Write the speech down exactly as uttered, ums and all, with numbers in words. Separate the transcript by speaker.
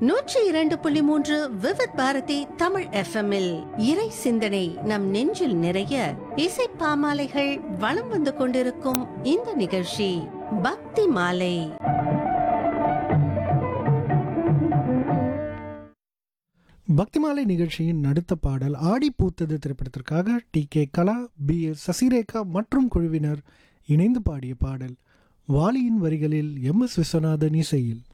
Speaker 1: நூற்றி இரண்டு புள்ளி மூன்று விவித் பாரதி தமிழ் எஃப்எம்மில் இறை சிந்தனை நம் நெஞ்சில் நிறைய இசை பாமாலைகள் வலம் வந்து கொண்டிருக்கும் இந்த நிகழ்ச்சி பக்தி மாலை.
Speaker 2: பக்திமாலை நிகழ்ச்சியின் அடுத்த பாடல் ஆடி பூத்தது திரைப்படத்திற்காக டி கே கலா, பி எஸ் சசிரேகா மற்றும் குழுவினர் இணைந்து பாடிய பாடல். வாலியின் வரிகளில் எம் எஸ் விஸ்வநாதன் இசையில்.